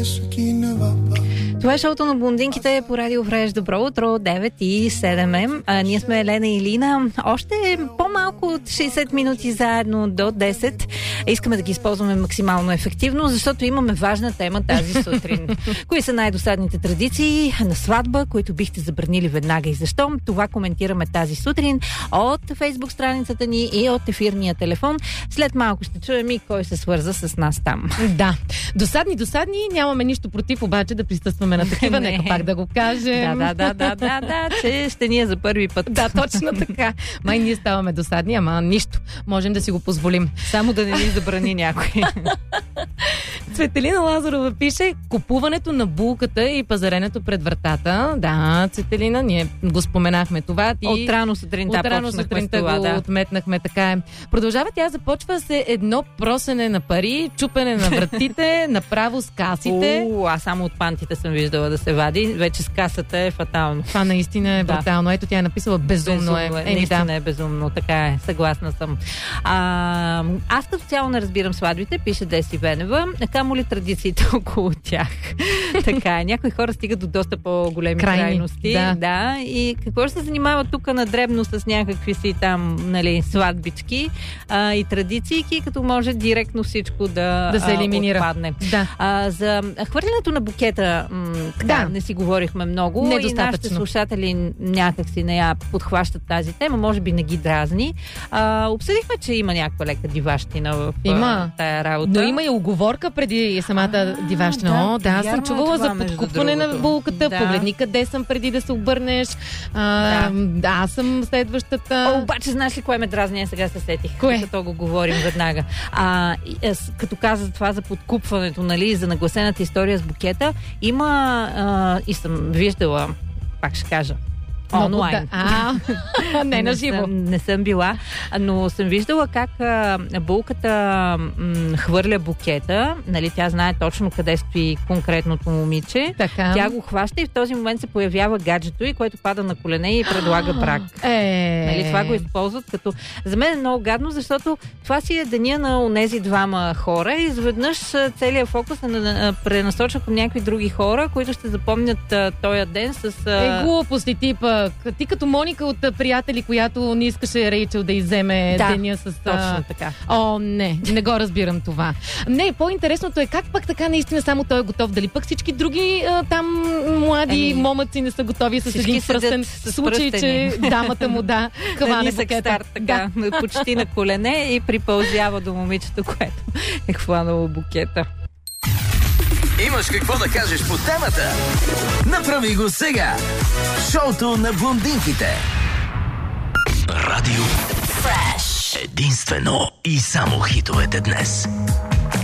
Това е шоуто на блондинките по Радио Фреш. Добро утро, 9:07. Ние сме Елена и Лина. Още по-малко от 60 минути заедно до 10. Искаме да ги използваме максимално ефективно, защото имаме важна тема тази сутрин. Кои са най-досадните традиции на сватба, които бихте забранили веднага и защо? Това коментираме тази сутрин от Фейсбук страницата ни и от ефирния телефон. След малко ще чуем и кой се свърза с нас там. Да. Досадни. Нямаме нищо против, обаче да присъстваме на такива. Нека пак да го кажем. Да, че ще ни е за първи път. Да, точно така. Май ние ставаме досадни, ама нищо. Можем да си го позволим. Само да не ни забрани някой. Цветелина Лазарова пише: купуването на булката и пазаренето пред вратата. Да, Цветелина, ние го споменахме това. Отрано сутринта го отметнахме, така е. Продължава, тя започва се едно просене на пари, чупене на вратите, направо с касите. Аз само от пантите съм виждала да се вади. Вече с касата е фатално. Това наистина е брутално. Ето, тя е написала безумно е. Наистина е безумно, така е. Съгласна съм. Аз като цяло не разбирам сватбите, пише Деси Венева. Камо ли традициите около тях? Така е. Някои хора стигат до доста по-големи крайности. Да. И какво ще се занимава тук на дребно с някакви си там, сватбички и традиции, като може директно всичко да се елиминира. Отпадне. Да. За хвърлянето на букета не си говорихме много. Недостатъчно. И нашите слушатели някак си не я подхващат тази тема, може би не ги дразни. Обсъдихме, че има някаква лека диващина в тая работа. Но има и уговорка преди самата диващина. Да, съм чувала за подкупване на булката. Погледни къде съм преди да се обърнеш. Аз съм следващата. Обаче знаеш ли кое ме дразни? Сега се сетих. Кое? Като го говорим веднага. Като каза това за подкупването, за нагласената история с букета, има и съм виждала, пак ще кажа, онлайн. Не на живо. Не съм била, но съм виждала как булката хвърля букета. Тя знае точно къде стои конкретното момиче. Така. Тя го хваща и в този момент се появява гаджето и което пада на колене и предлага брак. Това го използват като... За мен е много гадно, защото това си е деня на онези двама хора и изведнъж целият фокус е пренасочва към някакви други хора, които ще запомнят този ден с... глупости типа. Ти като Моника от Приятели, която не искаше Рейчел да изземе деня с... Точно така. Не го разбирам това. Не, по-интересното е как пък така наистина само той е готов. Дали пък всички други там млади момъци не са готови с един пръстен, в случай, че дамата му хване букета. Почти на колене и припълзява до момичето, което е хванало букета. Имаш какво да кажеш по темата? Направи го сега! Шоуто на блондинките. Радио Фреш. Единствено и само хитовете днес.